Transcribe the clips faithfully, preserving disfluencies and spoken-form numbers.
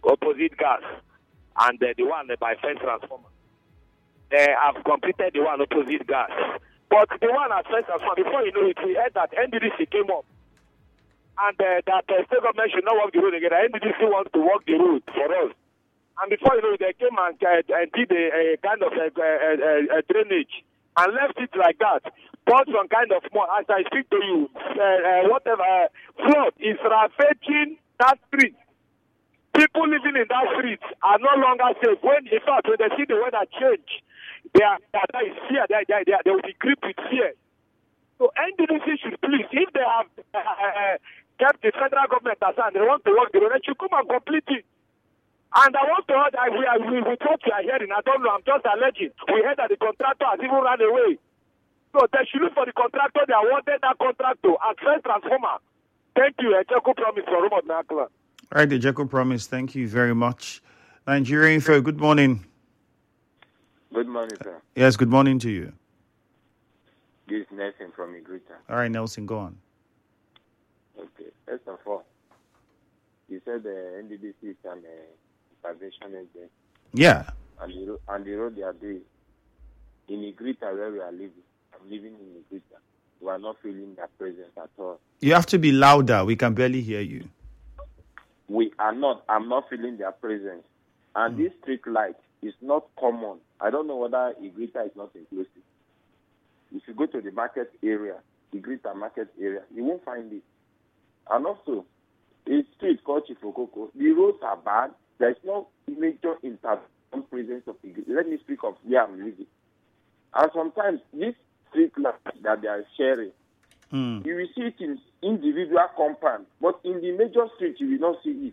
opposite gas, and uh, the one uh, by First Transformer. They have completed the one opposite gas. But the one at First Transformer, before you know it, we heard that N D D C came up, and uh, that uh, state government should not work the road again. N D D C wants to work the road for us. And before you know it, they came and, uh, and did a, a kind of a, a, a, a drainage and left it like that. Poured some kind of more, as I speak to you, uh, uh, whatever, uh, flood is ravaging that street. People living in that street are no longer safe. When, in fact, when they see the weather change, they are, they are fear, they, they, they, they will be gripped with fear. So N D D C should please, if they have uh, uh, kept the federal government aside and they want to work the road, they should come and complete it. And I want to heard that we are we, we thought we are hearing. I don't know, I'm just alleging. We heard that the contractor has even run away. So they should look for the contractor. They awarded that contractor at First Transformer. Thank you. Ejeko Promise for Rumot Nakla. All right, Ejeko Promise, thank you very much. Nigeria Info, good morning. Good morning, sir. Yes, good morning to you. This is Nelson from Igrita. All right, Nelson, go on. Okay, first of all, you said the N D D C is an uh, intervention agent. Yeah. And the, and the road they are doing. In Igrita, where we are living, I'm living in Igrita, we are not feeling their presence at all. You have to be louder. We can barely hear you. We are not. I'm not feeling their presence. And mm. this street light is not common. I don't know whether Igrita is not inclusive. If you go to the market area, Igrita market area, you won't find it. And also, a street called Chifokoko, the roads are bad. There's no major intervention presence of Igrita. Let me speak of where I'm living. And sometimes this street light that they are sharing, mm. you will see it in individual compound, but in the major street you will not see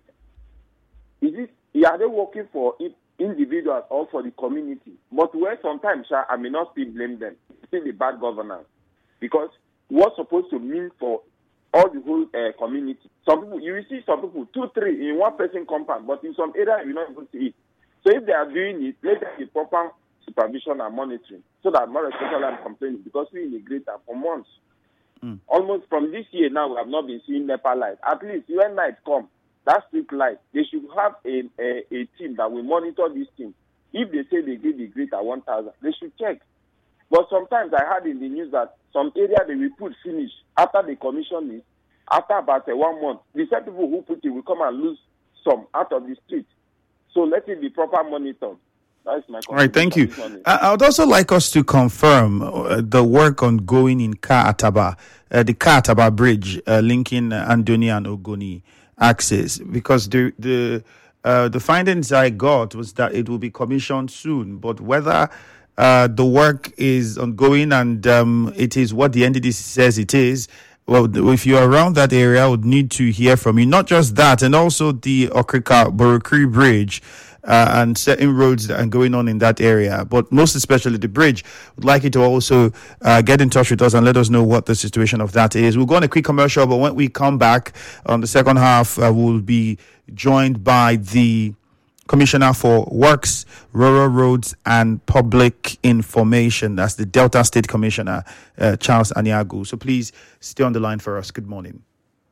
it. Is it? Are they working for it, individuals or for the community? But where sometimes I may not still blame them. It's still the bad governance, because what's supposed to mean for all the whole uh, community. Some people, you will see some people two, three in one person compound, but in some area you will not even see it. So if they are doing it, let them be proper supervision and monitoring, so that more especially I'm complaining, because we integrate for months. Mm. Almost from this year now, we have not been seeing NEPA light. At least when night come, that street light, they should have a, a, a team that will monitor this thing. If they say they give the grid at one thousand, they should check. But sometimes I heard in the news that some area they will put finish after they commission it, after about uh, one month, the same people who put it will come and lose some out of the street. So let it be proper monitored. That's my All right, thank you. I would also like us to confirm uh, the work ongoing in Ka Ataba, uh, the Ka Ataba Bridge uh, linking uh, Andoni and Ogoni axis, because the the uh, the findings I got was that it will be commissioned soon, but whether uh, the work is ongoing and um, it is what the N D D C says it is, well, if you're around that area, I would need to hear from you. Not just that, and also the Okrika Borokri Bridge. Uh, and certain roads that are going on in that area, but most especially the bridge. Would like you to also uh, get in touch with us and let us know what the situation of that is. We'll go on a quick commercial, but when we come back on the second half, uh, we'll be joined by the Commissioner for Works, Rural Roads and Public Information. That's the Delta State Commissioner, uh, Charles Aniagu. So please stay on the line for us. Good morning.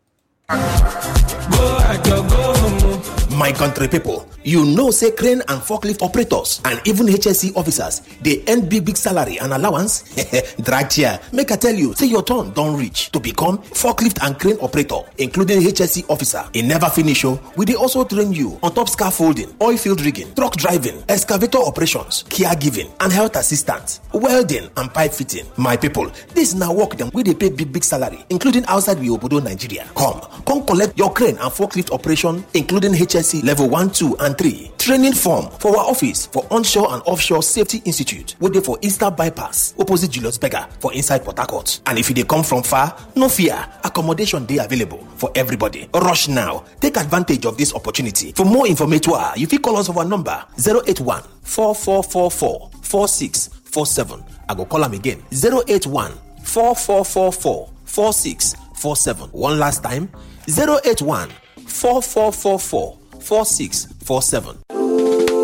My country people, you know say crane and forklift operators and even H S C officers, they earn big big salary and allowance. Drag chair, make I tell you, say your turn don't reach to become forklift and crane operator, including H S C officer. It never finish, oh. We they also train you on top scaffolding, oil field rigging, truck driving, excavator operations, caregiving, and health assistance, welding and pipe fitting. My people, this now work them where they pay big big salary, including outside the Obodo, Nigeria. Come, come collect your crane and forklift operation, including H S C level one, two, and three. Training form for our office for Onshore and Offshore Safety Institute, waiting for Easter Bypass, opposite Julius Berger for inside Port Harcourt. And if they come from far, no fear, accommodation day available for everybody. Rush now. Take advantage of this opportunity. For more information, you can call us on our number zero eight one, four four four four, four six four seven. I go call them again zero eight one, four four four four, four six four seven. One last time zero eight one, four four four four, four six four seven.